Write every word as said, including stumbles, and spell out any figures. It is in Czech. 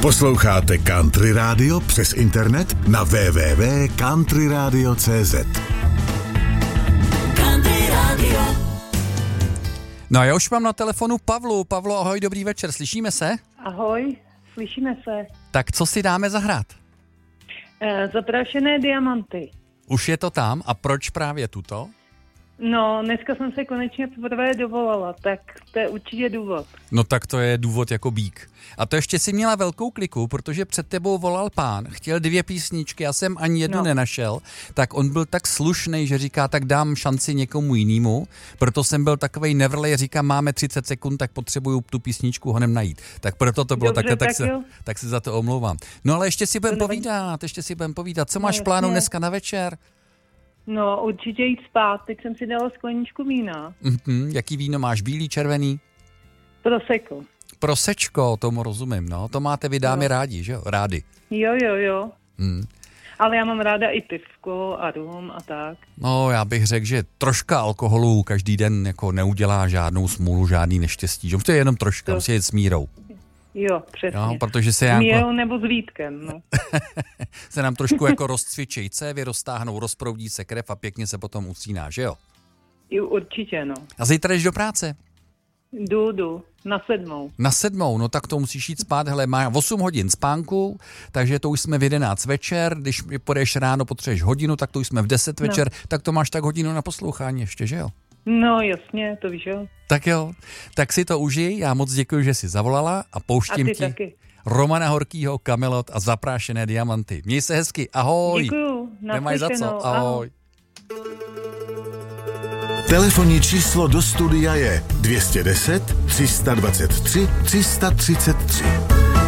Posloucháte Country Radio přes internet na w w w tečka country radio tečka c z. Country Radio. No a já už mám na telefonu Pavlu. Pavlo, ahoj, dobrý večer, slyšíme se? Ahoj, slyšíme se. Tak co si dáme zahrát? E, Zaprašené diamanty. Už je to tam a proč právě tuto? No, dneska jsem se konečně poprvé dovolala, tak to je určitě důvod. No tak to je důvod jako bík. A to ještě si měla velkou kliku, protože před tebou volal pán, chtěl dvě písničky, já jsem ani jednu no. nenašel, tak on byl tak slušnej, že říká, tak dám šanci někomu jinému, proto jsem byl takovej nevrlej, říkám, máme třicet sekund, tak potřebuju tu písničku honem najít. Tak proto to bylo Dobře, takhle, tak, tak, se, jo. tak se za to omlouvám. No ale ještě si budem To povídat, ještě si budem povídat. Co No, máš v plánu jasně. dneska na večer? No, určitě jít spát, teď jsem si dala skleničku vína. Mhm, jaký víno máš, bílý, červený? Prosecco. Prosečko, tomu rozumím, no. To máte vy dámy No. rádi, že jo? Rádi. Jo, jo, jo. Hmm. Ale já mám ráda i pivko a rum a tak. No, já bych řekl, že troška alkoholu každý den jako neudělá žádnou smůlu, žádný neštěstí. Že to je jenom troška, To- musí jít s mírou. Jo, přesně. Jo, protože se, S Janko, Mírou nebo s Vítkem, no. se nám trošku jako rozcvičí cévy, roztáhnou, rozproudí se krev a pěkně se potom usíná, že jo? Jo, určitě, no. A zítra jdeš do práce? Jdu, jdu, na sedmou. Na sedmou, no tak to musíš jít spát, hele, má osm hodin spánku, takže to už jsme v jedenáct večer, když půjdeš ráno, potřebuješ hodinu, tak to už jsme v deset No. večer, tak to máš tak hodinu na poslouchání ještě, že jo? No, jasně, to víš, jo. Tak jo, tak si to užij, já moc děkuji, že jsi zavolala a A pouštím ty ti taky. Romana Horkýho, Kamelot a Zaprášené diamanty. Měj se hezky, ahoj. Děkuju, Nemáš za naslyšenou, co, ahoj. Telefonní číslo do studia je dvě stě deset, tři sta dvacet tři, tři sta třicet tři.